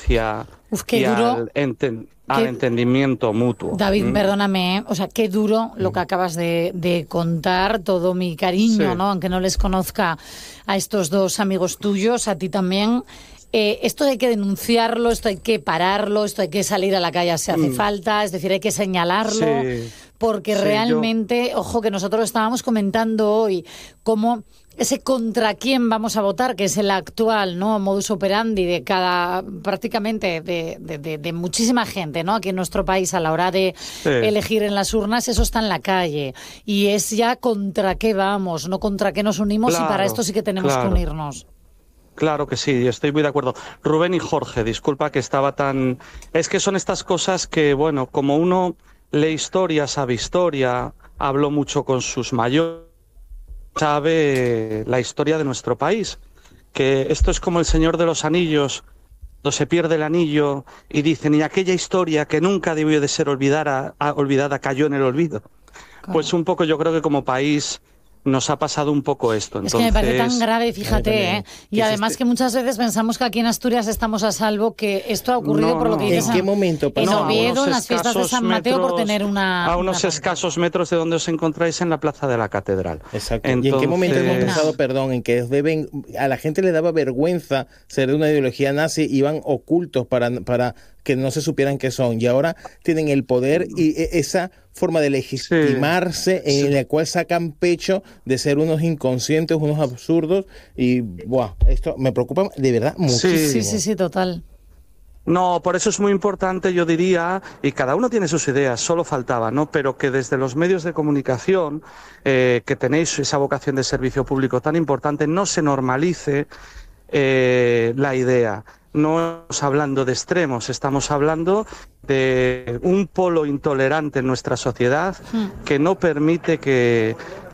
convivencia y al entendimiento mutuo. David, perdóname, ¿eh? O sea, qué duro lo que acabas de contar, todo mi cariño, ¿no? Aunque no les conozca a estos dos amigos tuyos, a ti también. Esto hay que denunciarlo, esto hay que pararlo, esto hay que salir a la calle si hace falta, es decir, hay que señalarlo, porque realmente, ojo, que nosotros estábamos comentando hoy cómo ese contra quién vamos a votar, que es el actual, ¿no?, modus operandi de prácticamente de muchísima gente, ¿no?, aquí en nuestro país a la hora de elegir en las urnas, eso está en la calle. Y es ya contra qué vamos, no contra qué nos unimos, y para esto sí que tenemos que unirnos. Claro que sí, estoy muy de acuerdo. Rubén y Jorge, disculpa que estaba tan... Es que son estas cosas que, bueno, como uno lee historia, sabe historia, habló mucho con sus mayores, sabe la historia de nuestro país. Que esto es como el Señor de los Anillos, cuando se pierde el anillo y dicen, y aquella historia que nunca debió de ser olvidada cayó en el olvido. Claro. Pues un poco yo creo que como país nos ha pasado un poco esto. Entonces, es que me parece tan grave, fíjate, ¿eh? Y además que muchas veces pensamos que aquí en Asturias estamos a salvo, que esto ha ocurrido por lo que dices. ¿En qué momento? En Oviedo, en las fiestas de San Mateo, por tener a unos escasos metros de donde os encontráis en la plaza de la catedral. Exacto. Entonces, ¿y en qué momento hemos pensado, en que a la gente le daba vergüenza ser de una ideología nazi, iban ocultos para que no se supieran qué son, y ahora tienen el poder y esa forma de legitimarse en la cual sacan pecho de ser unos inconscientes, unos absurdos, y esto me preocupa de verdad muchísimo. Sí, total. No, por eso es muy importante, yo diría, y cada uno tiene sus ideas, solo faltaba, ¿no? Pero que desde los medios de comunicación, que tenéis esa vocación de servicio público tan importante, no se normalice la idea. No estamos hablando de extremos, estamos hablando de un polo intolerante en nuestra sociedad que no permite que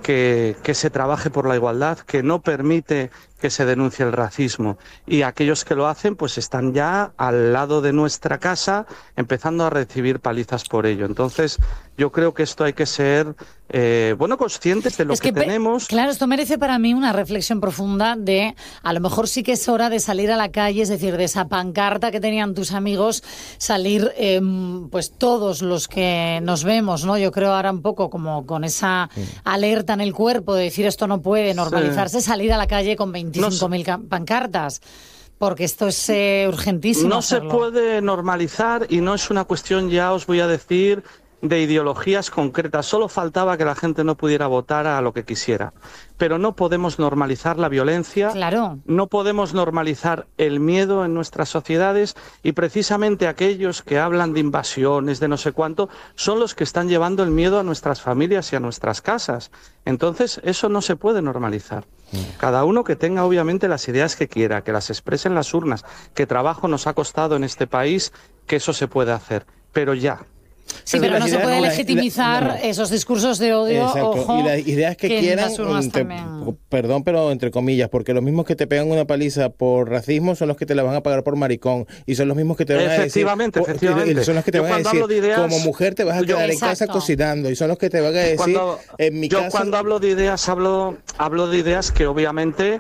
se trabaje por la igualdad, que no permite que se denuncie el racismo. Y aquellos que lo hacen, pues están ya al lado de nuestra casa, empezando a recibir palizas por ello. Entonces, yo creo que esto hay que ser, conscientes de lo que tenemos. Claro, esto merece para mí una reflexión profunda de, a lo mejor sí que es hora de salir a la calle, es decir, de esa pancarta que tenían tus amigos, salir, pues todos los que nos vemos, ¿no? Yo creo ahora un poco como con esa alerta en el cuerpo de decir esto no puede normalizarse, salir a la calle con 25.000 pancartas, porque esto es urgentísimo. No hacerlo. Se puede normalizar, y no es una cuestión, ya os voy a decir, de ideologías concretas. Solo faltaba que la gente no pudiera votar a lo que quisiera. Pero no podemos normalizar la violencia, no podemos normalizar el miedo en nuestras sociedades, y precisamente aquellos que hablan de invasiones, de no sé cuánto, son los que están llevando el miedo a nuestras familias y a nuestras casas. Entonces, eso no se puede normalizar. Cada uno que tenga obviamente las ideas que quiera, que las exprese en las urnas, que trabajo nos ha costado en este país, que eso se puede hacer, pero ya. Sí, pero no se puede legitimizar esos discursos de odio. Exacto. Ojo, y las ideas que quieran, perdón, pero entre comillas, porque los mismos que te pegan una paliza por racismo son los que te la van a pagar por maricón, y son los mismos que te van a decir, son los que te van a decir, como mujer te vas a quedar en casa cocinando, y son los que te van a decir, en mi caso... Cuando hablo de ideas, hablo de ideas que obviamente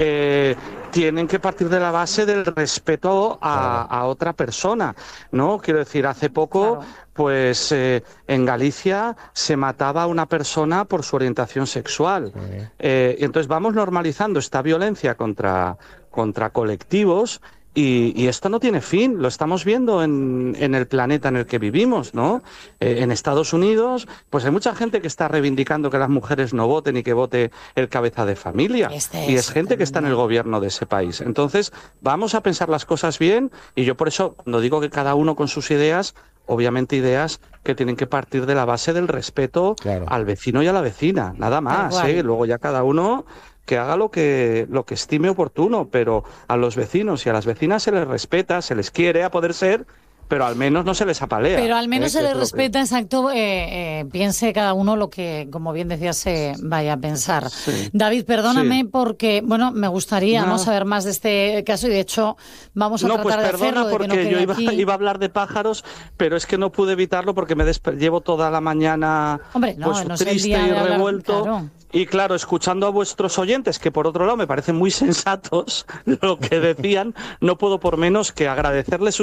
tienen que partir de la base del respeto a otra persona, ¿no? Quiero decir, hace poco... Pues en Galicia se mataba a una persona por su orientación sexual. Y entonces vamos normalizando esta violencia contra colectivos, y esto no tiene fin. Lo estamos viendo en el planeta en el que vivimos, ¿no? En Estados Unidos, pues hay mucha gente que está reivindicando que las mujeres no voten y que vote el cabeza de familia. Y es gente que está en el gobierno de ese país. Entonces, vamos a pensar las cosas bien, y yo por eso, cuando digo que cada uno con sus ideas, obviamente ideas que tienen que partir de la base del respeto al vecino y a la vecina, nada más, luego ya cada uno que haga lo que estime oportuno, pero a los vecinos y a las vecinas se les respeta, se les quiere a poder ser, pero al menos no se les apalea. Pero al menos se les respeta, exacto, piense cada uno lo que, como bien decías, se vaya a pensar. David, perdóname porque, me gustaría saber más de este caso, y de hecho vamos a tratar de hacerlo. Porque yo iba a hablar de pájaros, pero es que no pude evitarlo porque llevo toda la mañana triste y revuelto. Claro. Y claro, escuchando a vuestros oyentes, que por otro lado me parecen muy sensatos lo que decían, no puedo por menos que agradecerles